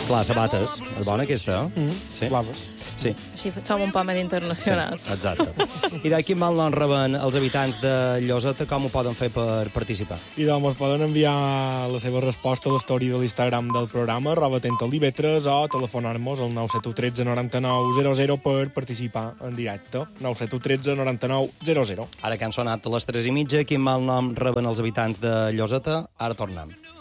Clar, sabates. És bona, aquesta, eh? Sí. Blaves. Sí. Així som un poc més internacionals. Sí, exacte. I de quin mal nom reben els habitants de Lloseta? Com ho poden fer per participar? I doncs poden enviar la seva resposta a l'història de l'Instagram del programa, @atentalivetres, o telefonar-nos al 971 13 99 00 per participar en directe. 971 13 99 00. Ara que han sonat a les 3:30, quin mal nom reben els habitants de Lloseta? Ara tornem.